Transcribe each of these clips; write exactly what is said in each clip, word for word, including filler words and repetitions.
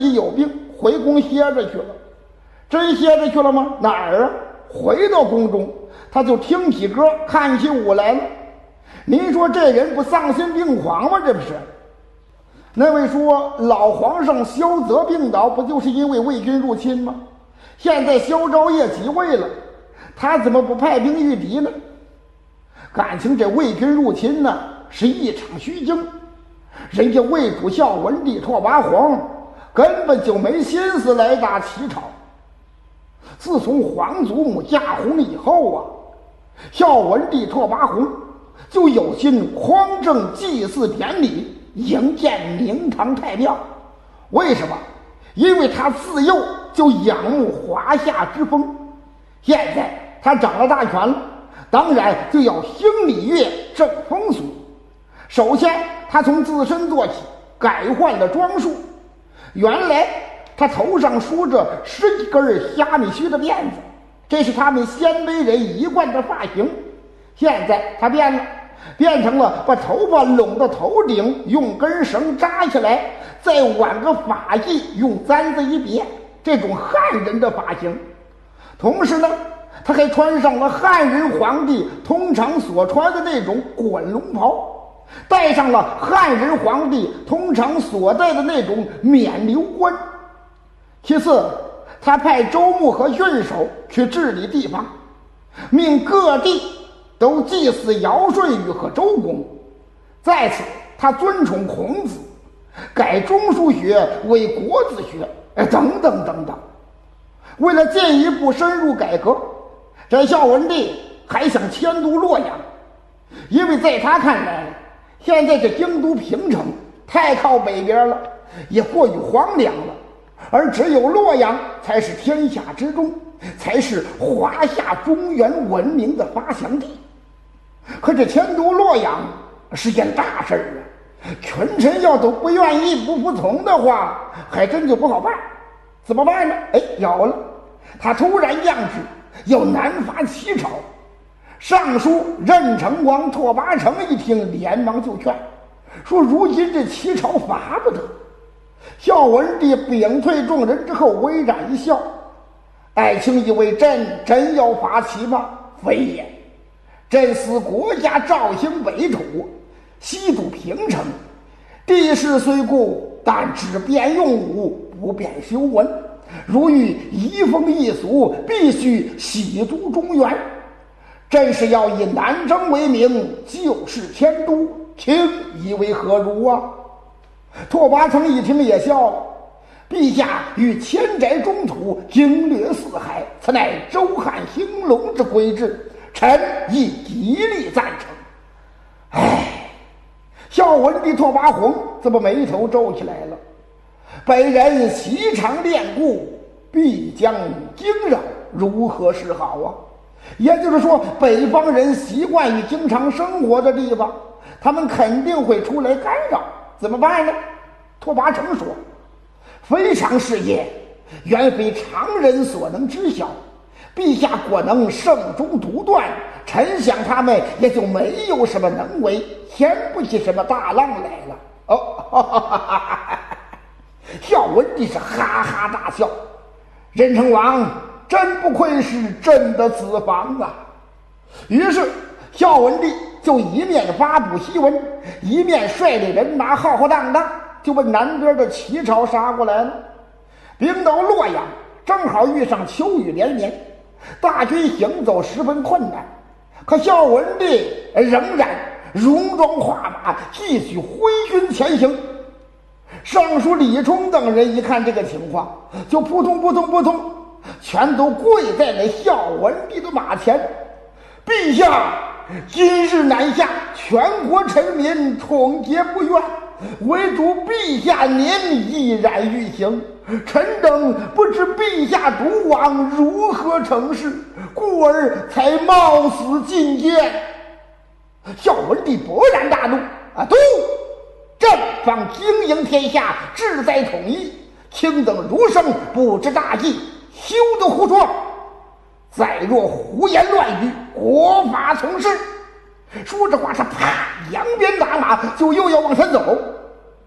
己有病，回宫歇着去了。真歇着去了吗？哪儿啊？回到宫中，他就听起歌，看起舞来了。您说这人不丧心病狂吗？这不是？那位说老皇上萧泽病倒，不就是因为魏军入侵吗？现在萧昭业即位了，他怎么不派兵御敌呢？感情这魏军入侵呢，是一场虚惊。人家魏主孝文帝拓跋宏根本就没心思来打齐朝。自从皇祖母驾崩以后啊，孝文帝拓跋宏就有心匡正祭祀典礼，营建明堂太庙。为什么？因为他自幼就仰慕华夏之风，现在他掌了大权了，当然就要兴礼乐正风俗。首先他从自身做起，改换了装束。原来他头上梳着十几根虾米须的辫子，这是他们鲜卑人一贯的发型。现在他变了，变成了把头发拢到头顶，用根绳扎起来，再挽个发髻，用簪子一别，这种汉人的发型。同时呢，他还穿上了汉人皇帝通常所穿的那种滚龙袍，戴上了汉人皇帝通常所戴的那种冕旒冠。其次，他派州牧和郡守去治理地方，命各地都祭祀尧舜禹和周公。在此，他尊崇孔子，改中书学为国子学，等等等等。为了进一步深入改革，这孝文帝还想迁都洛阳，因为在他看来，现在这京都平城太靠北边了，也过于荒凉了，而只有洛阳才是天下之中，才是华夏中原文明的发祥地。可这迁都洛阳是件大事啊，群臣要都不愿意不服从的话，还真就不好办。怎么办呢？哎，有了，他突然降旨要南伐齐朝。尚书任城王拓跋成一听，连忙就劝说，如今这齐朝伐不得。孝文帝屏退众人之后，微然一笑：“爱卿以为朕真要伐齐吗？非也。朕思国家肇兴北土，西渡平城，地势虽固，但只便用武，不便修文。如欲移风易俗，必须西都中原。朕是要以南征为名，就事迁都，卿以为何如啊？”拓跋成一听也笑了：“陛下欲迁宅中土，经略四海，此乃周汉兴隆之规制，臣亦极力赞成。”唉，孝文帝拓跋宏怎么眉头皱起来了？北人习常恋故，必将惊扰，如何是好啊？也就是说，北方人习惯于经常生活的地方，他们肯定会出来干扰，怎么办呢？拓跋成说：“非常事业，远非常人所能知晓。陛下果能慎终独断，臣想他们也就没有什么能为，掀不起什么大浪来了。”哦，哈哈哈哈哈！孝文帝是哈哈大笑：“任城王真不愧是朕的子房啊！”于是孝文帝就一面发布檄文，一面率领人马浩浩荡荡就奔南边的齐朝杀过来了。兵到洛阳，正好遇上秋雨连绵，大军行走十分困难。可孝文帝仍然戎装画马，继续挥军前行。尚书李冲等人一看这个情况，就扑通扑通扑通全都跪在那孝文帝的马前：“陛下，今日南下，全国臣民统结不愿，唯独陛下您毅然欲行，臣等不知陛下独往，如何成事，故而才冒死进谏。”孝文帝勃然大怒：“啊，都！朕方经营天下，志在统一，卿等儒生不知大义，休得胡说！再若胡言乱语，国法从事。”说着话，他啪扬鞭打马，就又要往前走。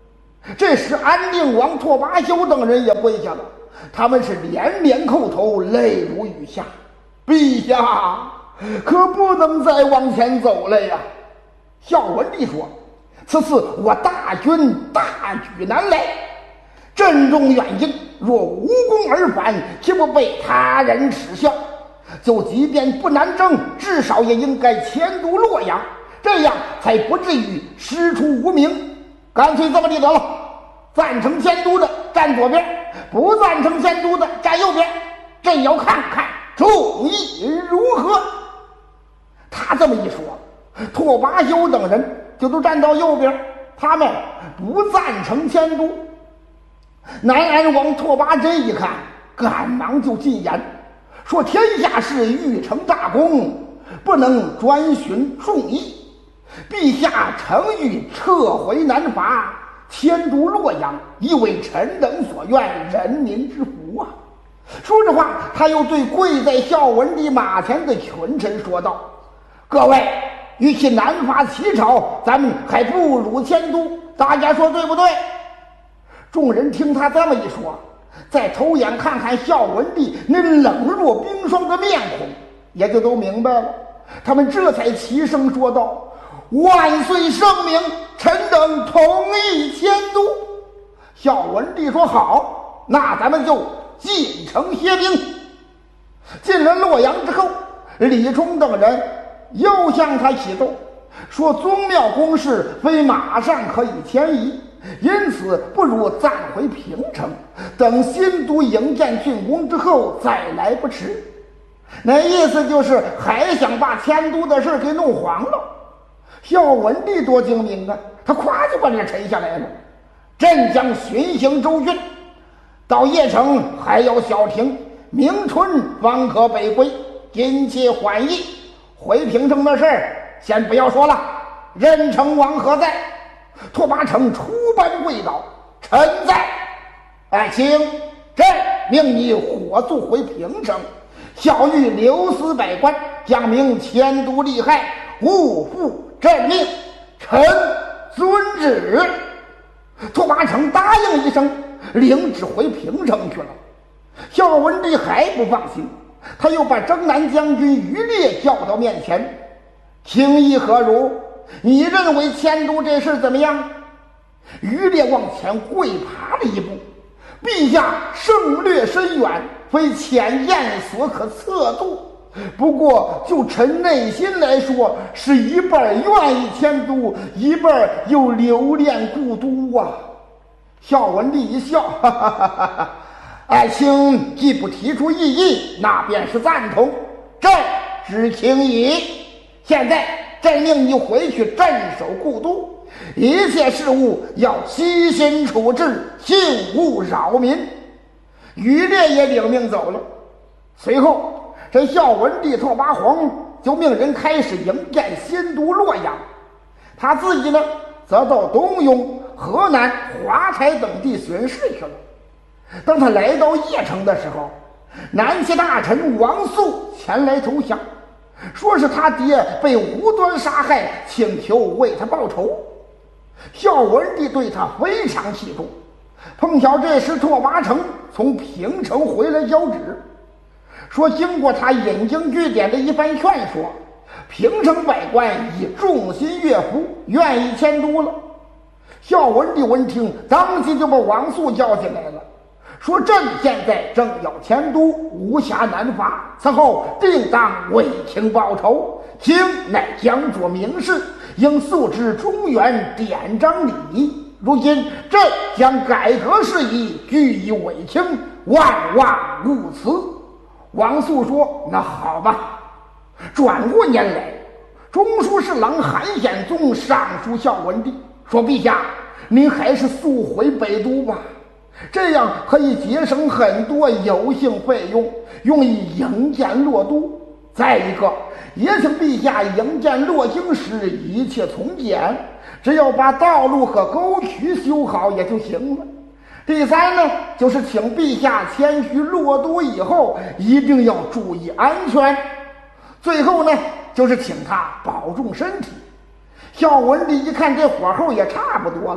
这时安定王拓跋修等人也跪下了，他们是连连叩头，泪如雨下。陛下可不能再往前走了呀！孝文帝说，此次我大军大举南来，阵中远近，若无功而返，岂不被他人耻笑？就即便不南征，至少也应该迁都洛阳，这样才不至于师出无名。干脆这么地得了，赞成迁都的站左边，不赞成迁都的站右边，朕要看看众议如何。他这么一说，拓跋修等人就都站到右边，他们不赞成迁都。南安王拓跋真一看，赶忙就进言说，天下事欲成大功，不能专循众议，陛下诚欲撤回南伐，迁都洛阳，以为臣等所愿，人民之福啊。说着话，他又对跪在孝文帝马前的群臣说道，各位，与其南伐齐朝，咱们还不如迁都，大家说对不对？众人听他这么一说，再偷眼看看孝文帝那冷若冰霜的面孔，也就都明白了。他们这才齐声说道，万岁圣明，臣等同意迁都。孝文帝说，好，那咱们就进城歇兵。进了洛阳之后，李冲等人又向他启奏，说宗庙宫事非马上可以迁移，因此不如暂回平城，等新都营建竣工之后再来不迟。那意思就是还想把迁都的事给弄黄了。孝文帝多精明啊，他咵就把这沉下来了。朕将巡行州郡，到邺城还要小停，明春方可北归，今且缓议。回平城的事儿先不要说了，任城王何在？拓跋成出班跪倒，臣在。爱卿，朕命你火速回平城，小谕留司百官，将明迁都利害，勿负朕命。臣遵旨。拓跋成答应一声，领旨回平城去了。孝文帝还不放心，他又把征南将军于烈叫到面前，情意何如？你认为迁都这事怎么样？于烈往前跪爬了一步，陛下胜略深远，非浅言所可测度。不过就臣内心来说，是一半愿意迁都，一半又留恋故都啊。孝文帝一笑，哈哈哈哈哈，爱卿既不提出异议，那便是赞同，朕知情矣。现在朕命你回去镇守故都，一切事务要悉心处置，幸勿扰民。于烈也领命走了。随后这孝文帝拓跋宏就命人开始营建新都洛阳，他自己呢则到东雍、河南、华台等地巡视去了。当他来到邺城的时候，南齐大臣王肃前来投降，说是他爹被无端杀害，请求为他报仇。孝文帝对他非常器重，碰巧这时拓跋成从平城回来交旨，说经过他引经据典的一番劝说，平城百官已众心悦服，愿意迁都了。孝文帝闻听，当即就把王肃叫进来了，说朕现在正要迁都，无暇南伐，此后定当为卿报仇。卿乃将作明士，应素知中原典章礼仪。如今朕将改革事宜据以委卿，万万勿辞。王肃说：“那好吧。”转过年来，中书侍郎韩显宗上书孝文帝，说：“陛下，您还是速回北都吧，这样可以节省很多有性费用，用以营建洛都。再一个，也请陛下营建洛京时一切从简，只要把道路和沟渠修好也就行了。第三呢，就是请陛下迁居洛都以后，一定要注意安全。最后呢，就是请他保重身体。”孝文帝一看这火候也差不多了，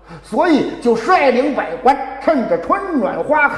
所以就率领百官，趁着春暖花开